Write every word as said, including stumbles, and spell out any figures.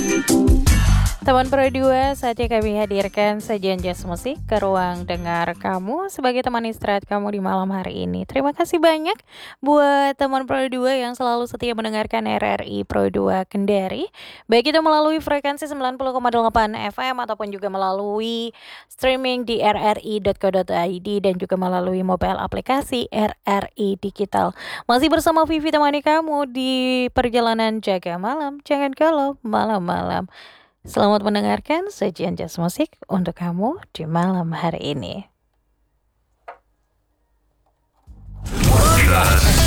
Teman Pro dua, saatnya kami hadirkan sajian jazz musik ke ruang dengar kamu sebagai teman istirahat kamu di malam hari ini. Terima kasih banyak buat teman Pro dua yang selalu setia mendengarkan R R I Pro dua Kendari. Baik itu melalui frekuensi sembilan puluh koma delapan F M ataupun juga melalui streaming di r r i dot co dot i d dan juga melalui mobile aplikasi R R I Digital. Masih bersama Vivi temani kamu di perjalanan jaga malam. Jangan galau malam-malam. Selamat mendengarkan sajian jazz musik untuk kamu di malam hari ini. Podcast.